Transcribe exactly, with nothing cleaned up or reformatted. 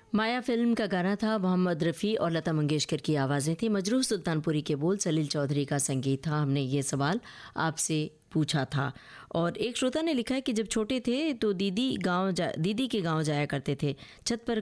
माया film का गाना था। मोहम्मद रफ़ी और लता मंगेशकर की आवाज़ें थी। मजरूह सुल्तानपुरी के बोल, सलील चौधरी का संगीत था। हमने ये सवाल आपसे पूछा था और एक श्रोता ने लिखा है कि जब छोटे थे तो दीदी गांव जा दीदी के गांव जाया करते थे। छत पर